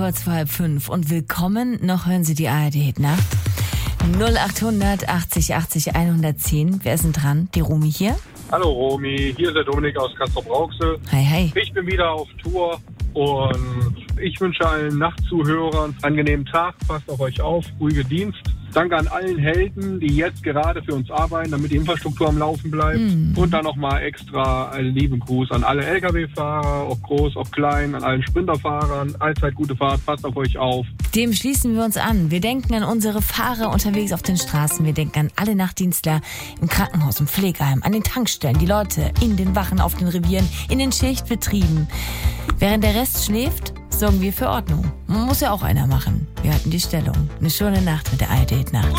Kurz vor 4:30 und willkommen, noch hören Sie die ARD-Nacht. 0800 80 80 110. Wer ist denn dran? Die Romy hier? Hallo Romy, hier ist der Dominik aus Castrop-Rauxel. Hi, hi. Ich bin wieder auf Tour und ich wünsche allen Nachtzuhörern einen angenehmen Tag. Passt auf euch auf, ruhige Dienst. Danke an allen Helden, die jetzt gerade für uns arbeiten, damit die Infrastruktur am Laufen bleibt. Und dann nochmal extra einen lieben Gruß an alle Lkw-Fahrer, ob groß, ob klein, an allen Sprinterfahrern. Allzeit gute Fahrt, passt auf euch auf. Dem schließen wir uns an. Wir denken an unsere Fahrer unterwegs auf den Straßen. Wir denken an alle Nachtdienstler im Krankenhaus, im Pflegeheim, an den Tankstellen, die Leute in den Wachen, auf den Revieren, in den Schichtbetrieben. Während der Rest schläft, sorgen wir für Ordnung. Muss ja auch einer machen. Wir halten die Stellung. Eine schöne Nacht mit der ARD-Nacht.